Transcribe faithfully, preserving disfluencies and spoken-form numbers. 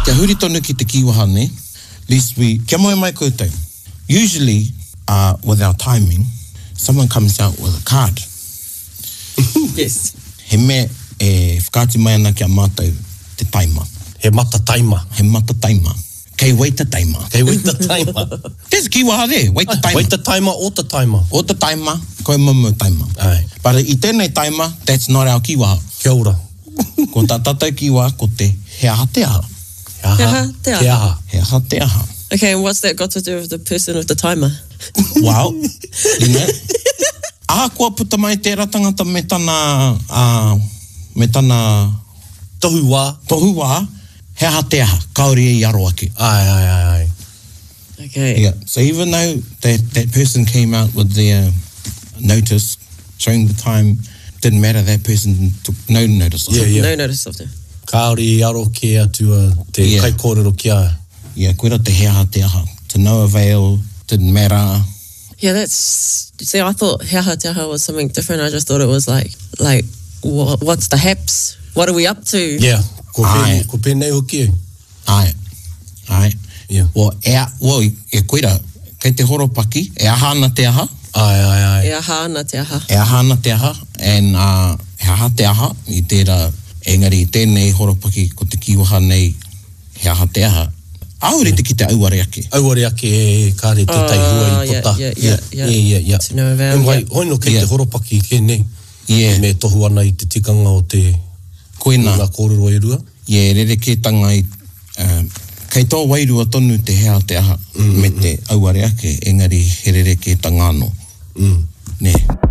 Te huri tonu ki te kiwaha ne, at least we, kia moe mai koutou. Usually, uh, with our timing, someone comes out with a card. Yes. He me e whakaati mai ana kia mātou te taima. He mata taima. He mata taima. Kei waita taima. Kei waita taima. There's a kiwaha there, waita taima. Waita taima o ta taima. O ta taima, koe mamu taima. Ai. But i tēnei taima, that's not our kiwaha. Kia ora. Ko tā tātou kiwaha, ko te he aha te aha. He aha te aha. He aha. He aha te aha. Okay, and what's that got to do with the person with the timer? Wow. You know? Aha kua puta mai tērā tangata me tana, uh, me tana Tohu wā. tohu wā, he aha te aha, kaori e aro ake. Ai, ai, ai, ai. Okay. Yeah. So even though that, that person came out with their notice showing the time, didn't matter, that person took no notice of Yeah, it. yeah. No notice of them. Kaori i aro ke atua te Yeah. kai kōrero kia. Yeah, koera te he aha te aha. To no avail, didn't matter. Yeah, that's... See, I thought he aha te aha was something different. I just thought it was like, like, wha- what's the haps? What are we up to? Yeah. Ko Ai. pēnei, ko pēnei hoki e. Ai, ai. Yeah. Well, e, well, e koera, kei te horopaki, e aha ana te aha, Ai, ai, ai. E aha ana te aha. e aha ana te aha, and uh, he aha te aha, i tērā, engari i tēnei horopaki ko te kiwaha nei, he aha te aha. Aure te ki te auare ake. Auare ake e kāre te taihua Oh, i yeah, pota. yeah, yeah, yeah. Yeah, yeah, yeah. To no avail, E mai, yeah. hoino kei Yeah. te horopaki ke nei. Yeah. Me tohu ana i te tikanga o te Koina. ngā kōrero e rua. Yeah, rere ke tanga i, um, kei tō wairua tonu te hea te aha, mm, me te auare ake, engari he rere ke tanga anō. Mm. Ne.